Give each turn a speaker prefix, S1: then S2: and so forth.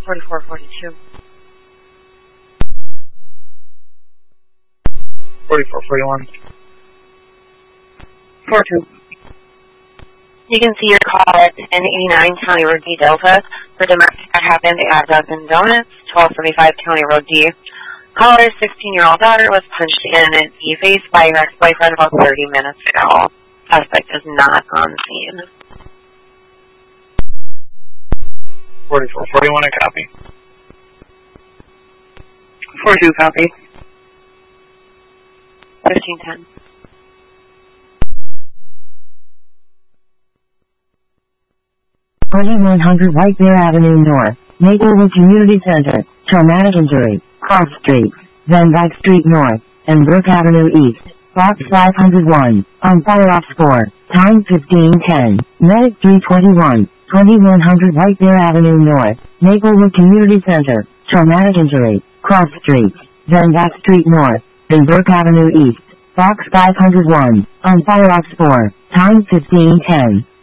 S1: 4442.
S2: 4441.
S1: 42.
S3: You can see your call at 1089 County Road D Delta for domestic that happened at Dunkin' Donuts, 1275 County Road D. Caller's 16-year-old daughter was punched in the face by her ex-boyfriend about 30 minutes ago. Suspect is not on scene.
S2: 4441, a copy.
S1: 42 copy.
S3: 1510.
S4: 2100 White Bear Avenue North, Maplewood Community Center, traumatic injury, Cross Street, Van Dyke Street North, and Brook Avenue East, box 501, on fire off score, time 1510, medic 321, 2100 White Bear Avenue North, Maplewood Community Center, traumatic injury, Cross Street, Van Dyke Street North, and Brook Avenue East, box 501, on fire off score, time 1510.